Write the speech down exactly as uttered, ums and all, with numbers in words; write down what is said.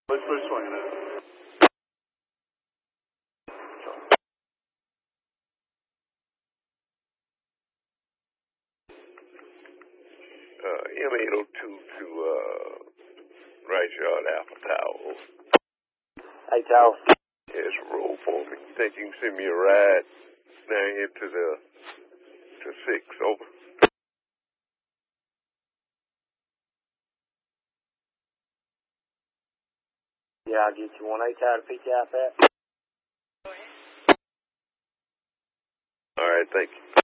Let's put swinging it. Uh, M eight oh two to uh, Rice Yard Alpha Tower. Hey, Tower. Yes, roll for me. Think you can send me a ride down here to the to six? Over. Yeah, I'll get you one. Hey, Tower, to pick you out that. All right, thank you.